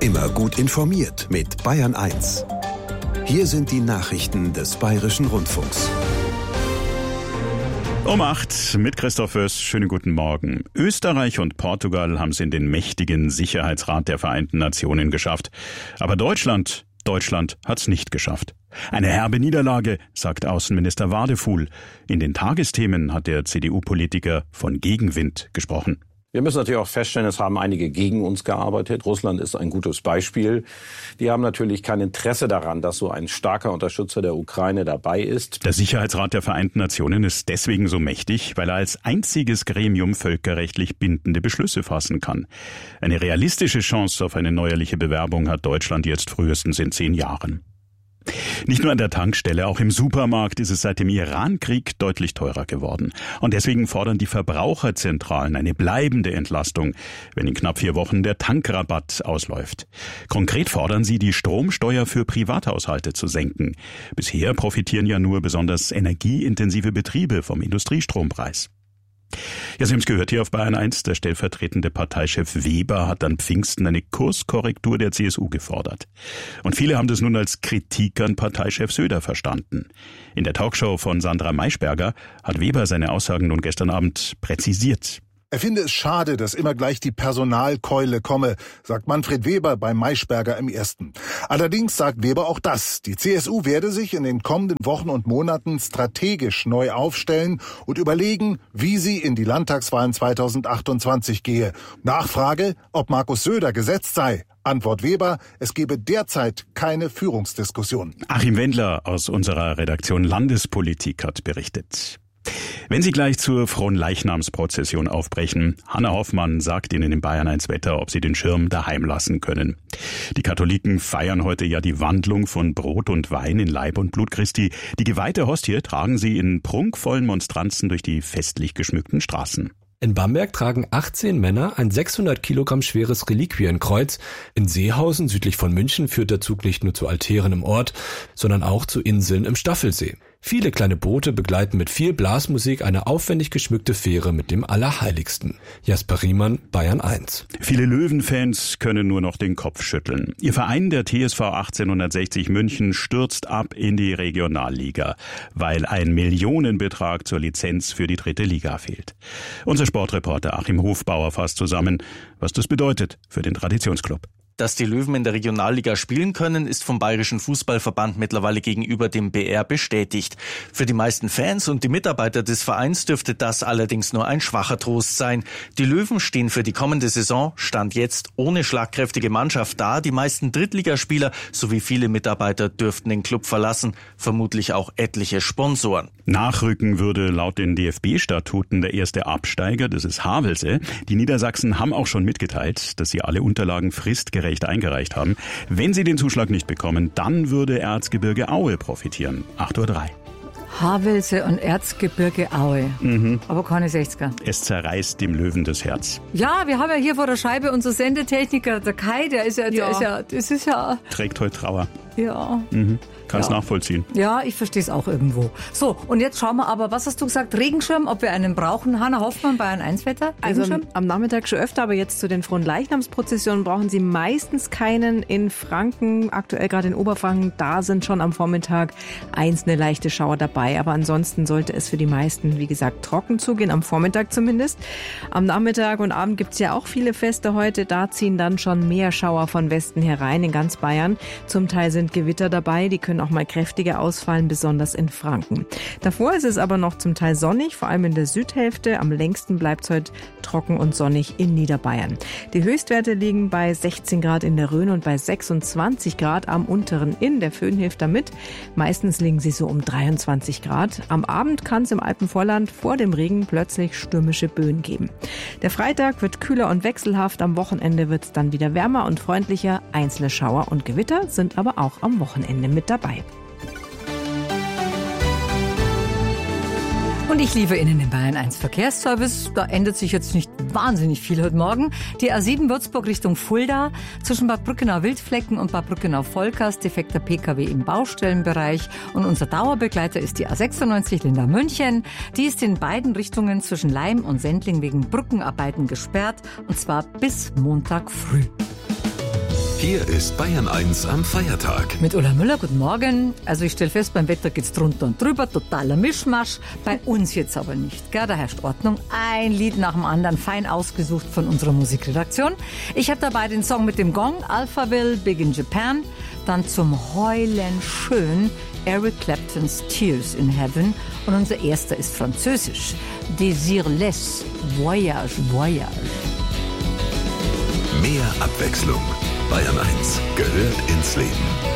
Immer gut informiert mit Bayern 1. Hier sind die Nachrichten des Bayerischen Rundfunks. Um 8 mit Christoph Fürst. Schönen guten Morgen. Österreich und Portugal haben es in den mächtigen Sicherheitsrat der Vereinten Nationen geschafft. Aber Deutschland hat es nicht geschafft. Eine herbe Niederlage, sagt Außenminister Wadefuhl. In den Tagesthemen hat der CDU-Politiker von Gegenwind gesprochen. Wir müssen natürlich auch feststellen, es haben einige gegen uns gearbeitet. Russland ist ein gutes Beispiel. Die haben natürlich kein Interesse daran, dass so ein starker Unterstützer der Ukraine dabei ist. Der Sicherheitsrat der Vereinten Nationen ist deswegen so mächtig, weil er als einziges Gremium völkerrechtlich bindende Beschlüsse fassen kann. Eine realistische Chance auf eine neuerliche Bewerbung hat Deutschland jetzt frühestens in 10 Jahren. Nicht nur an der Tankstelle, auch im Supermarkt ist es seit dem Iran-Krieg deutlich teurer geworden. Und deswegen fordern die Verbraucherzentralen eine bleibende Entlastung, wenn in knapp 4 Wochen der Tankrabatt ausläuft. Konkret fordern sie, die Stromsteuer für Privathaushalte zu senken. Bisher profitieren ja nur besonders energieintensive Betriebe vom Industriestrompreis. Ja, Sie haben es gehört hier auf Bayern 1. Der stellvertretende Parteichef Weber hat an Pfingsten eine Kurskorrektur der CSU gefordert. Und viele haben das nun als Kritik an Parteichef Söder verstanden. In der Talkshow von Sandra Maischberger hat Weber seine Aussagen nun gestern Abend präzisiert. Er finde es schade, dass immer gleich die Personalkeule komme, sagt Manfred Weber bei Maischberger im Ersten. Allerdings sagt Weber auch das: Die CSU werde sich in den kommenden Wochen und Monaten strategisch neu aufstellen und überlegen, wie sie in die Landtagswahlen 2028 gehe. Nachfrage, ob Markus Söder gesetzt sei. Antwort Weber, es gebe derzeit keine Führungsdiskussion. Achim Wendler aus unserer Redaktion Landespolitik hat berichtet. Wenn Sie gleich zur Fronleichnamsprozession aufbrechen, Hanna Hoffmann sagt Ihnen im Bayern 1 Wetter, ob Sie den Schirm daheim lassen können. Die Katholiken feiern heute ja die Wandlung von Brot und Wein in Leib und Blut Christi. Die geweihte Hostie tragen sie in prunkvollen Monstranzen durch die festlich geschmückten Straßen. In Bamberg tragen 18 Männer ein 600 Kilogramm schweres Reliquienkreuz. In Seehausen, südlich von München, führt der Zug nicht nur zu Altären im Ort, sondern auch zu Inseln im Staffelsee. Viele kleine Boote begleiten mit viel Blasmusik eine aufwendig geschmückte Fähre mit dem Allerheiligsten. Jasper Riemann, Bayern 1. Viele Löwenfans können nur noch den Kopf schütteln. Ihr Verein, der TSV 1860 München, stürzt ab in die Regionalliga, weil ein Millionenbetrag zur Lizenz für die 3. Liga fehlt. Unser Sportreporter Achim Hofbauer fasst zusammen, was das bedeutet für den Traditionsclub. Dass die Löwen in der Regionalliga spielen können, ist vom Bayerischen Fußballverband mittlerweile gegenüber dem BR bestätigt. Für die meisten Fans und die Mitarbeiter des Vereins dürfte das allerdings nur ein schwacher Trost sein. Die Löwen stehen für die kommende Saison, Stand jetzt, ohne schlagkräftige Mannschaft da. Die meisten Drittligaspieler sowie viele Mitarbeiter dürften den Club verlassen, vermutlich auch etliche Sponsoren. Nachrücken würde laut den DFB-Statuten der erste Absteiger, das ist Havelse. Die Niedersachsen haben auch schon mitgeteilt, dass sie alle Unterlagen fristgerecht eingereicht haben. Wenn sie den Zuschlag nicht bekommen, dann würde Erzgebirge Aue profitieren. 8:03 Uhr. Havelse und Erzgebirge Aue. Aber keine 60er. Es zerreißt dem Löwen das Herz. Ja, wir haben ja hier vor der Scheibe unseren Sendetechniker, der Kai, das ist ja... Trägt heute Trauer. Ja. Kannst nachvollziehen. Ja, ich verstehe es auch irgendwo. So, und jetzt schauen wir aber, was hast du gesagt, Regenschirm, ob wir einen brauchen? Hanna Hoffmann, Bayern 1 Wetter? Also am Nachmittag schon öfter, aber jetzt zu den Fronleichnamsprozessionen brauchen Sie meistens keinen. In Franken, aktuell gerade in Oberfranken, da sind schon am Vormittag einzelne leichte Schauer dabei. Aber ansonsten sollte es für die meisten, wie gesagt, trocken zugehen, am Vormittag zumindest. Am Nachmittag und Abend gibt es ja auch viele Feste heute. Da ziehen dann schon mehr Schauer von Westen herein in ganz Bayern. Zum Teil sind Gewitter dabei, die können auch mal kräftiger ausfallen, besonders in Franken. Davor ist es aber noch zum Teil sonnig, vor allem in der Südhälfte. Am längsten bleibt es heute trocken und sonnig in Niederbayern. Die Höchstwerte liegen bei 16 Grad in der Rhön und bei 26 Grad am unteren Inn. Der Föhn hilft damit. Meistens liegen sie so um 23 Grad. Am Abend kann es im Alpenvorland vor dem Regen plötzlich stürmische Böen geben. Der Freitag wird kühler und wechselhaft. Am Wochenende wird es dann wieder wärmer und freundlicher. Einzelne Schauer und Gewitter sind aber auch am Wochenende mit dabei. Und ich liefere Ihnen den Bayern 1 Verkehrsservice. Da ändert sich jetzt nicht wahnsinnig viel heute Morgen. Die A7 Würzburg Richtung Fulda, zwischen Bad Brückenau-Wildflecken und Bad Brückenau-Vollkast, defekter PKW im Baustellenbereich. Und unser Dauerbegleiter ist die A96 Linda-München. Die ist in beiden Richtungen zwischen Laim und Sendling wegen Brückenarbeiten gesperrt. Und zwar bis Montag früh. Hier ist Bayern 1 am Feiertag. Mit Ulla Müller, guten Morgen. Also ich stelle fest, beim Wetter geht's drunter und drüber, totaler Mischmasch. Bei uns jetzt aber nicht, gell? Da herrscht Ordnung. Ein Lied nach dem anderen, fein ausgesucht von unserer Musikredaktion. Ich habe dabei den Song mit dem Gong, Alphaville, Big in Japan. Dann zum Heulen schön, Eric Claptons Tears in Heaven. Und unser erster ist französisch, Désirless, Voyage, Voyage. Mehr Abwechslung. Bayern 1 gehört ins Leben.